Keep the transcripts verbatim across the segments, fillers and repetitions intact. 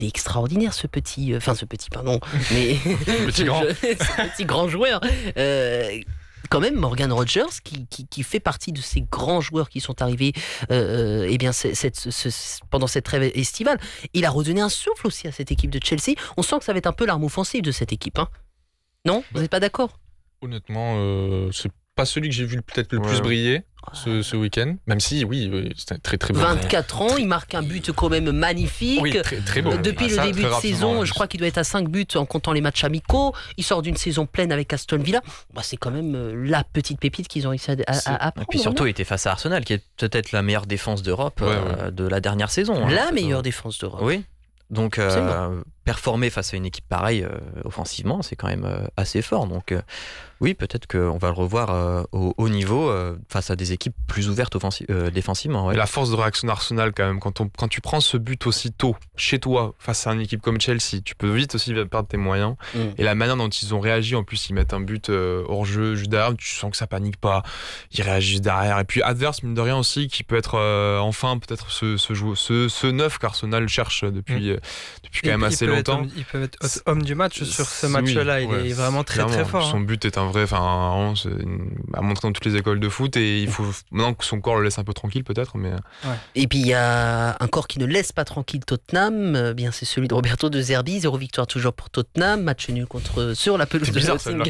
il est extraordinaire ce petit, enfin euh, ce petit, pardon, mais petit grand, ce petit grand joueur. Euh, Quand même, Morgan Rogers, qui, qui, qui fait partie de ces grands joueurs qui sont arrivés euh, eh bien, cette, cette, ce, pendant cette trêve estivale, il a redonné un souffle aussi à cette équipe de Chelsea. On sent que ça va être un peu l'arme offensive de cette équipe. Hein. Non ? Vous n'êtes pas d'accord ? Honnêtement, euh, c'est pas celui que j'ai vu peut-être le ouais. plus briller ce, ce week-end, même si oui, oui c'était très très beau. vingt-quatre ans, il marque un but quand même magnifique. Oui, très, très beau. Depuis ah, le ça, début de saison, je crois qu'il doit être à cinq buts en comptant les matchs amicaux. Il sort d'une saison pleine avec Aston Villa. Bah, c'est quand même la petite pépite qu'ils ont réussi à, à, à prendre. Et puis surtout, il était face à Arsenal, qui est peut-être la meilleure défense d'Europe ouais, euh, ouais. de la dernière saison. La hein. meilleure euh, défense d'Europe. Oui. Donc euh, performer face à une équipe pareille euh, offensivement, c'est quand même euh, assez fort. Donc euh, oui, peut-être qu'on va le revoir euh, au haut niveau euh, face à des équipes plus ouvertes offensi- euh, défensivement. Ouais. La force de réaction d'Arsenal quand même, quand, on, quand tu prends ce but aussi tôt chez toi face à une équipe comme Chelsea, tu peux vite aussi perdre tes moyens. Mm. Et la manière dont ils ont réagi, en plus ils mettent un but euh, hors jeu juste derrière, tu sens que ça panique pas, ils réagissent derrière. Et puis adverse mine de rien aussi, qui peut être euh, enfin peut-être ce, ce, ce, ce, ce neuf qu'Arsenal cherche depuis, mm. euh, depuis quand même assez longtemps. Être, il peut être homme du match sur ce match-là, oui, il ouais, est vraiment très clairement, très fort. Son hein. but est un vrai, enfin, à montrer dans toutes les écoles de foot et il faut maintenant que son corps le laisse un peu tranquille peut-être. Mais... Ouais. Et puis il y a un corps qui ne laisse pas tranquille Tottenham, euh, bien c'est celui de Roberto De Zerbi, zéro victoire toujours pour Tottenham, match nul contre sur la pelouse de Nottingham.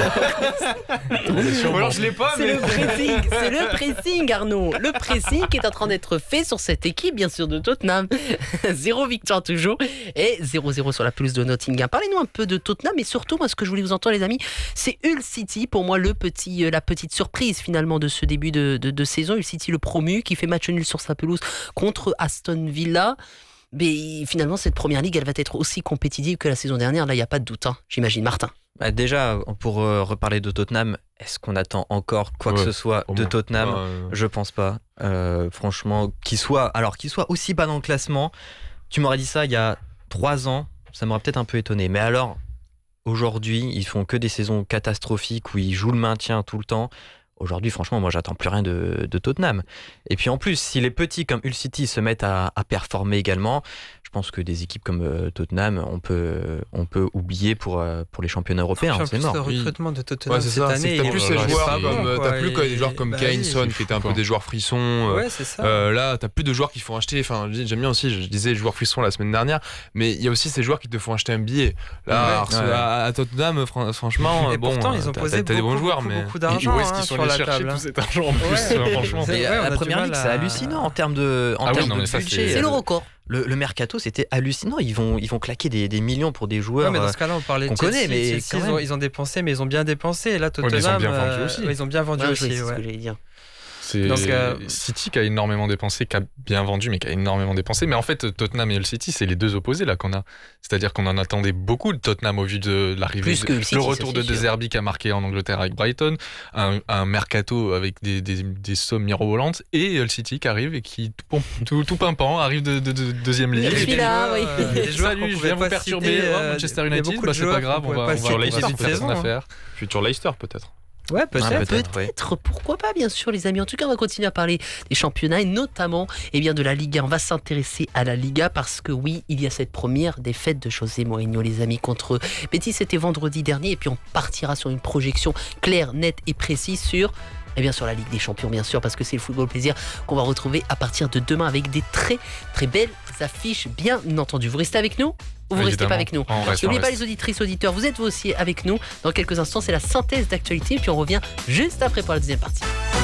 Alors je l'ai pas, c'est mais le pressing, c'est le pressing Arnaud, le pressing qui est en train d'être fait sur cette équipe bien sûr de Tottenham. Zéro victoire toujours et zéro zéro sur la pelouse de Nottingham. Parlez-nous un peu de Tottenham et surtout moi ce que je voulais vous entendre les amis, c'est Hull City pour moi le petit, la petite surprise finalement de ce début de, de, de saison. Hull City le promu qui fait match nul sur sa pelouse contre Aston Villa. Mais finalement cette première ligue elle va être aussi compétitive que la saison dernière, là il n'y a pas de doute, hein, j'imagine. Martin. Bah déjà pour euh, reparler de Tottenham, est-ce qu'on attend encore quoi ouais, que ce soit de moins. Tottenham euh... Je pense pas. Euh, franchement, qu'il soit, alors qu'il soit aussi bas dans le classement, tu m'aurais dit ça il y a trois ans, ça m'aurait peut-être un peu étonné. Mais alors, aujourd'hui, ils font que des saisons catastrophiques où ils jouent le maintien tout le temps. Aujourd'hui, franchement, moi, j'attends plus rien de, de Tottenham. Et puis en plus, si les petits comme Hull City se mettent à, à performer également, je pense que des équipes comme euh, Tottenham, on peut, on peut oublier pour, euh, pour les championnats européens. Enfin, c'est mort. Le recrutement de Tottenham ouais, c'est cette ça, année, c'est t'as plus ces joueurs comme, bon, t'as plus des joueurs comme bah, Kane, Son, qui étaient un peu des joueurs frissons. Ouais, c'est ça. Euh, là, t'as plus de joueurs qui font acheter. Enfin, j'aime bien aussi. Je disais joueurs frissons la semaine dernière, mais il y a aussi ces joueurs qui te font acheter un billet. Là, ouais, ouais. À, à Tottenham, franchement, et bon, pourtant, ils ont posé t'as, t'as beaucoup, des bons joueurs, beaucoup, mais beaucoup d'argent où est-ce qu'ils sont allés chercher tout cet argent en plus, franchement. La première ligue, c'est hallucinant en termes de budget. C'est le record. Le, le mercato, c'était hallucinant. Ils vont, ils vont claquer des, des millions pour des joueurs. Ouais, mais dans ce cas-là, on parlait qu'on de Chelsea, connaît, mais Chelsea, ils, ont, ils ont dépensé, mais ils ont bien dépensé. Et là, Tottenham, ouais, ils ont bien vendu aussi. Euh, ils ont bien vendu ouais, aussi. Oui, c'est ouais. ce que j'allais dire. C'est Donc, euh... City qui a énormément dépensé, qui a bien vendu, mais qui a énormément dépensé. Mais en fait, Tottenham et Hull City, c'est les deux opposés là qu'on a. C'est-à-dire qu'on en attendait beaucoup de Tottenham au vu de l'arrivée, Plus que Hull City, le retour de De Zerbi qui a marqué en Angleterre avec Brighton, un, un mercato avec des, des, des sommes mirobolantes, et Hull City qui arrive et qui tout, tout, tout pimpant arrive de, de, de deuxième ligue. Je suis là, oui. Des joueurs Salut, je viens vous perturber. Euh, Manchester United, bah, c'est pas grave, on va voir Leicester, personne à faire. Futur Leicester peut-être. Ouais, peut-être. Ah, peut-être, peut-être. Pourquoi pas, bien sûr, les amis. En tout cas, on va continuer à parler des championnats et notamment eh bien, de la Liga. On va s'intéresser à la Liga parce que oui, il y a cette première défaite de José Mourinho, les amis, contre Betis. C'était vendredi dernier et puis on partira sur une projection claire, nette et précise sur... Et bien sur la Ligue des Champions, bien sûr, parce que c'est le football plaisir qu'on va retrouver à partir de demain avec des très, très belles affiches, bien entendu. Vous restez avec nous ? Ou vous ne restez pas avec nous? N'oubliez pas les auditrices, auditeurs, vous êtes vous aussi avec nous. Dans quelques instants, c'est la synthèse d'actualité. Et puis on revient juste après pour la deuxième partie.